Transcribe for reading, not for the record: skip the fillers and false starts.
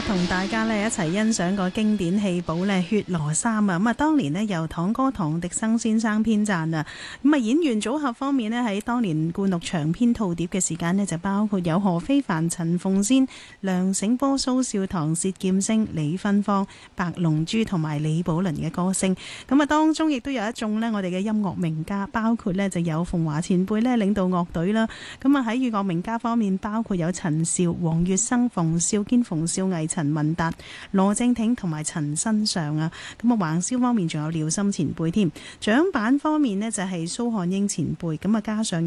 同大家咧一齊欣賞個經典戲寶咧《血羅衫》啊！咁啊，當年咧由唐哥唐滌生先生編撰啊。咁啊，演員組合方面咧喺當年灌錄長篇套碟嘅時間咧，就包括有何非凡、陳鳳仙、梁醒波、蘇少棠、薛劍聲、李芬芳、白龍珠同埋李寶倫嘅歌聲。咁啊，當中亦都有一眾咧我哋嘅音樂名家，包括咧就有馮華前輩咧領導樂隊啦。咁啊喺粵樂名家方面，包括有陳少、黃月生、馮少堅、馮少毅、陳文達、羅正廷同埋陳新上啊。咁啊，橫簫方面仲有廖心前輩添。掌板方面呢，就係蘇漢英前輩。咁啊，加上